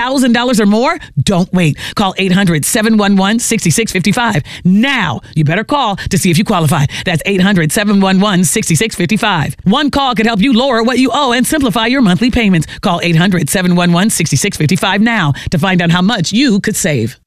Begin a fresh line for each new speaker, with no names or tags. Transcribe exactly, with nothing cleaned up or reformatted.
thousand dollars or more? Don't wait. Call eight hundred, seven one one, six six five five. Now, you better call to see if you qualify. That's eight hundred, seven one one, six six five five. One call could help you lower what you owe and simplify your monthly payments. Call eight hundred, seven one one, six six five five now to find out how much you could save.